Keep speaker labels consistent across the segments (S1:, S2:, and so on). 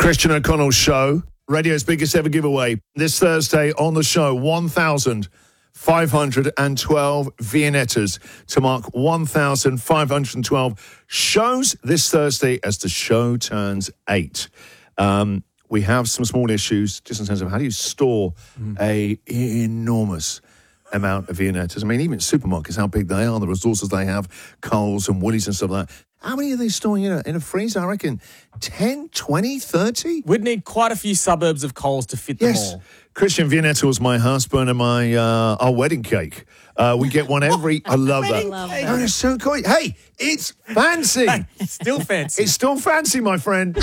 S1: Christian O'Connell Show, radio's biggest ever giveaway. This Thursday on the show, 1,512 Viennettas to mark 1,512 shows this Thursday as the show turns 8. We have some small issues just in terms of how do you store a enormous amount of Viennettas. I mean, even supermarkets, how big they are, the resources they have, Coles and Woolies and stuff like that. How many are they storing in a freezer? I reckon 10, 20, 30?
S2: We'd need quite a few suburbs of Coles to fit them all.
S1: Christian Viennetta was my husband and my our wedding cake. We get one every... I love that. Oh, it's so cool. Hey, it's fancy.
S2: It's still fancy.
S1: It's still fancy, my friend.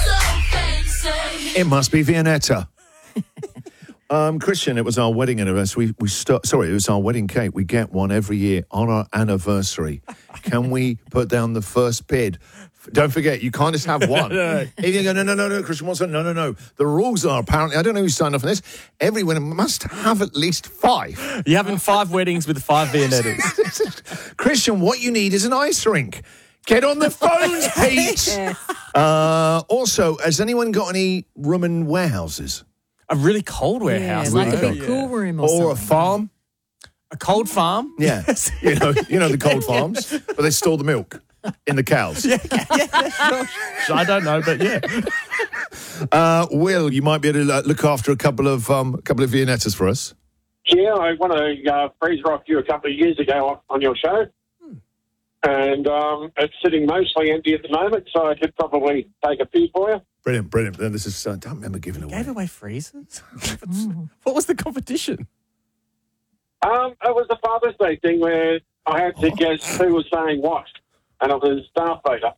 S1: It must be Viennetta. Christian, it was our wedding anniversary. It was our wedding cake. We get one every year on our anniversary. Can we put down the first bid? Don't forget, you can't just have one. If you go, no, Christian wants one. No. The rules are apparently, I don't know who signed off on this, everyone must have at least 5.
S2: You're having 5 weddings with 5 Viennettas.
S1: Christian, what you need is an ice rink. Get on the phones, Pete. Also, has anyone got any room and warehouses?
S2: A really cold warehouse.
S3: Like a big cool room or something.
S1: A farm?
S2: A cold farm?
S1: Yeah. you know the cold farms, but they store the milk in the cows.
S2: Yeah, sure. I don't know, but yeah.
S1: Will, you might be able to look after a couple of Viennettas for us.
S4: Yeah, I won a freezer off you a couple of years ago on your show. And it's sitting mostly empty at the moment, so I could probably take a few for you.
S1: Brilliant. This is, I don't remember giving away.
S2: Gave away freezers? What was the competition?
S4: It was the Father's Day thing where I had to guess who was saying what, and it was Darth Vader.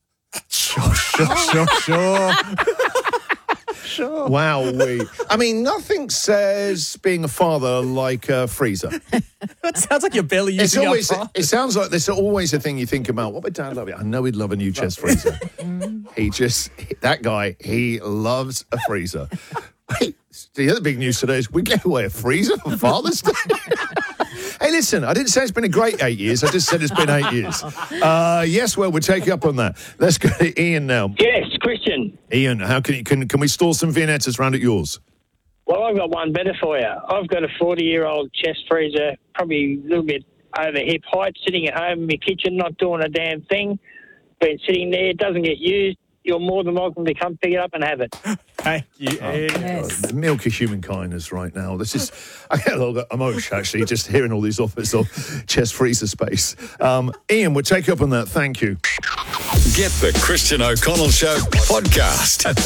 S1: Sure. Wow. I mean, nothing says being a father like a freezer.
S2: It sounds like you're barely using our father.
S1: It sounds like there's always a thing you think about. What would Dad love? I know he'd love a new chest freezer. That guy, he loves a freezer. Wait, the other big news today is we gave away a freezer for Father's Day. Hey, listen, I didn't say it's been a great 8 years. I just said it's been 8 years. Yes, well, we'll take you up on that. Let's go to Ian now.
S5: Yes, Christian.
S1: Ian, how can we store some Viennettas round at yours?
S5: Well, I've got one better for you. I've got a 40-year-old chest freezer, probably a little bit over hip height, sitting at home in my kitchen, not doing a damn thing. Been sitting there, it doesn't get used. You're more than welcome to come pick it up and have it.
S2: Thank you, Ian.
S3: Yes.
S1: The milk of human kindness right now. I get a little bit emotional, actually, just hearing all these offers of chest freezer space. Ian, we'll take you up on that. Thank you.
S6: Get the Christian O'Connell Show podcast at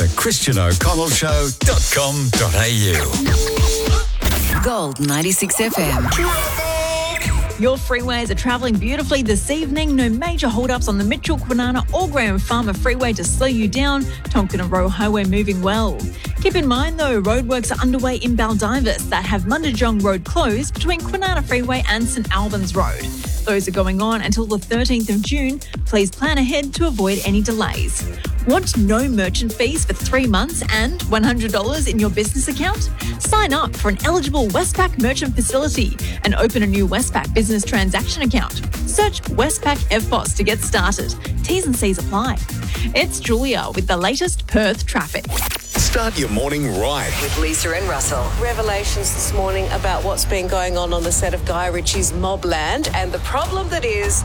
S6: thechristianoconnellshow.com.au.
S7: Gold 96 FM.
S3: Your freeways are travelling beautifully this evening. No major hold-ups on the Mitchell, Kwinana or Graham Farmer Freeway to slow you down. Tonkin Row Highway moving well. Keep in mind, though, roadworks are underway in Baldivis that have Mundijong Road closed between Kwinana Freeway and St Albans Road. Those are going on until the 13th of June. Please plan ahead to avoid any delays. Want no merchant fees for 3 months and $100 in your business account? Sign up for an eligible Westpac merchant facility and open a new Westpac business transaction account. Search Westpac FBOS to get started. T's and C's apply. It's Julia with the latest Perth traffic.
S6: Start your morning right.
S7: With Lisa and Russell.
S8: Revelations this morning about what's been going on the set of Guy Ritchie's Mobland and the problem that is